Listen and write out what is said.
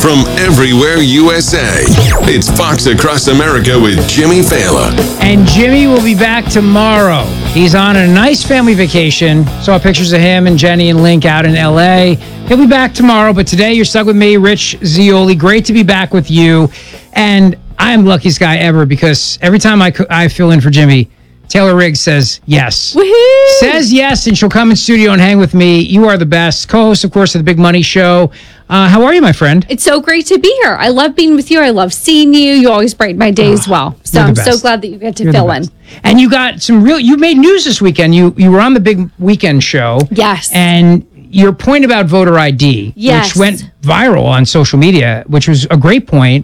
from everywhere USA. It's Fox Across America with Jimmy Fallon. And Jimmy will be back tomorrow. He's on a nice family vacation. Saw pictures of him and Jenny and Link out in LA. He'll be back tomorrow, but today you're stuck with me, Rich Zioli. Great to be back with you. And I'm the luckiest guy ever because every time I fill in for Jimmy, Taylor Riggs says yes. Woohoo! Says yes, and she'll come in studio and hang with me. You are the best. Co-host, of course, of the Big Money Show. How are you, my friend? It's so great to be here. I love being with you. I love seeing you. You always brighten my day as well. So I'm so glad that you get to fill in. And you got you made news this weekend. You were on the Big Weekend Show. Yes. And your point about voter ID, yes, which went viral on social media, which was a great point.